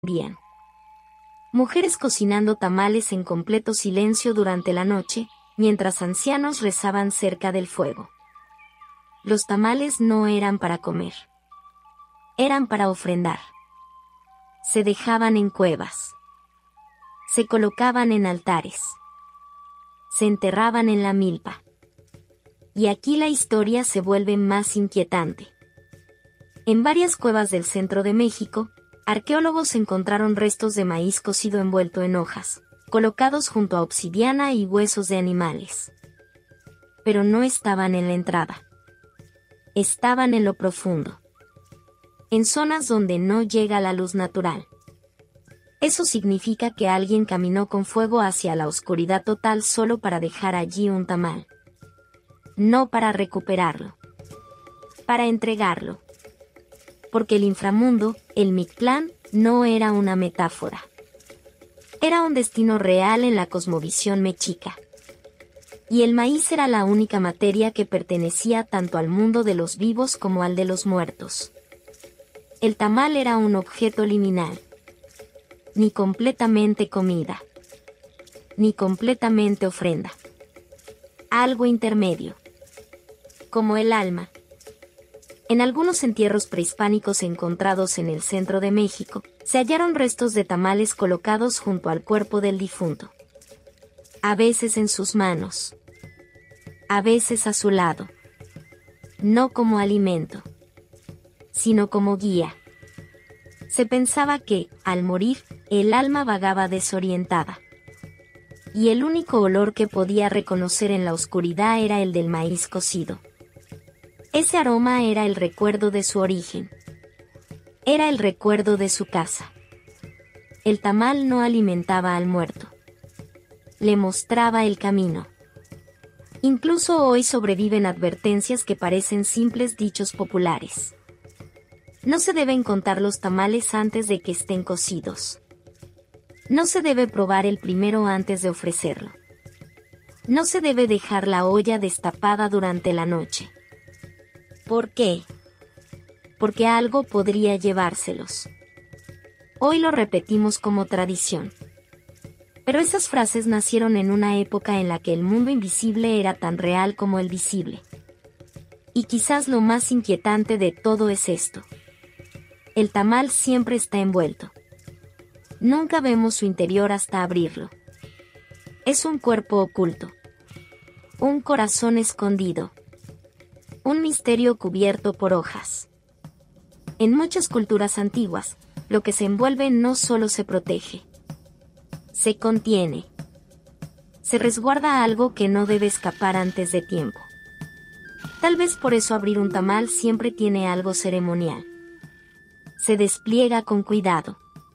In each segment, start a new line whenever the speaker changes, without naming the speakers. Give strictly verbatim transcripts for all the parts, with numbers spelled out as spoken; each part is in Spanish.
Bien. Mujeres cocinando tamales en completo silencio durante la noche, mientras ancianos rezaban cerca del fuego. Los tamales no eran para comer. Eran para ofrendar. Se dejaban en cuevas. Se colocaban en altares. Se enterraban en la milpa. Y aquí la historia se vuelve más inquietante. En varias cuevas del centro de México, arqueólogos encontraron restos de maíz cocido envuelto en hojas, colocados junto a obsidiana y huesos de animales. Pero no estaban en la entrada. Estaban en lo profundo. En zonas donde no llega la luz natural. Eso significa que alguien caminó con fuego hacia la oscuridad total solo para dejar allí un tamal. No para recuperarlo. Para entregarlo. Porque el inframundo, el Mictlán, no era una metáfora. Era un destino real en la cosmovisión mexica. Y el maíz era la única materia que pertenecía tanto al mundo de los vivos como al de los muertos. El tamal era un objeto liminal. Ni completamente comida. Ni completamente ofrenda. Algo intermedio. Como el alma. En algunos entierros prehispánicos encontrados en el centro de México, se hallaron restos de tamales colocados junto al cuerpo del difunto. A veces en sus manos. A veces a su lado. No como alimento, sino como guía. Se pensaba que, al morir, el alma vagaba desorientada. Y el único olor que podía reconocer en la oscuridad era el del maíz cocido. Ese aroma era el recuerdo de su origen. Era el recuerdo de su casa. El tamal no alimentaba al muerto. Le mostraba el camino. Incluso hoy sobreviven advertencias que parecen simples dichos populares. No se deben contar los tamales antes de que estén cocidos. No se debe probar el primero antes de ofrecerlo. No se debe dejar la olla destapada durante la noche. ¿Por qué? Porque algo podría llevárselos. Hoy lo repetimos como tradición. Pero esas frases nacieron en una época en la que el mundo invisible era tan real como el visible. Y quizás lo más inquietante de todo es esto. El tamal siempre está envuelto. Nunca vemos su interior hasta abrirlo. Es un cuerpo oculto. Un corazón escondido. Un misterio cubierto por hojas. En muchas culturas antiguas, lo que se envuelve no solo se protege. Se contiene. Se resguarda algo que no debe escapar antes de tiempo. Tal vez por eso abrir un tamal siempre tiene algo ceremonial. Se despliega con cuidado.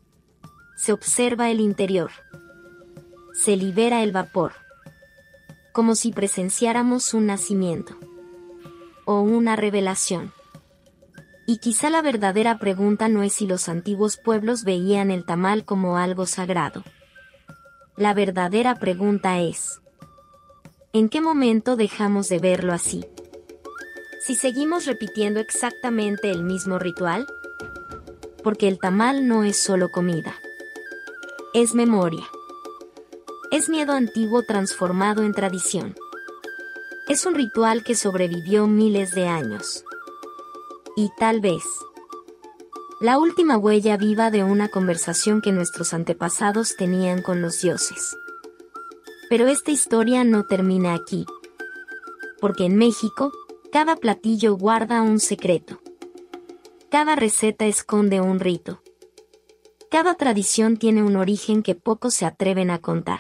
Se observa el interior. Se libera el vapor. Como si presenciáramos un nacimiento. O una revelación. Y quizá la verdadera pregunta no es si los antiguos pueblos veían el tamal como algo sagrado. La verdadera pregunta es: ¿en qué momento dejamos de verlo así? Si seguimos repitiendo exactamente el mismo ritual. Porque el tamal no es solo comida. Es memoria. Es miedo antiguo transformado en tradición. Es un ritual que sobrevivió miles de años. Y tal vez, la última huella viva de una conversación que nuestros antepasados tenían con los dioses. Pero esta historia no termina aquí. Porque en México, cada platillo guarda un secreto. Cada receta esconde un rito. Cada tradición tiene un origen que pocos se atreven a contar.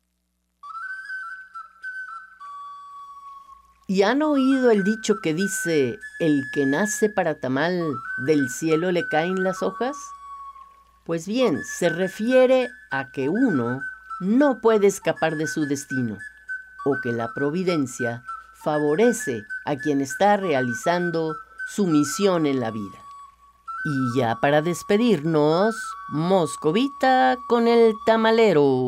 ¿Y han oído el dicho que dice, el que nace para tamal, del cielo le caen las hojas? Pues bien, se refiere a que uno no puede escapar de su destino, o que la providencia favorece a quien está realizando su misión en la vida. Y ya para despedirnos, Moscovita con el tamalero.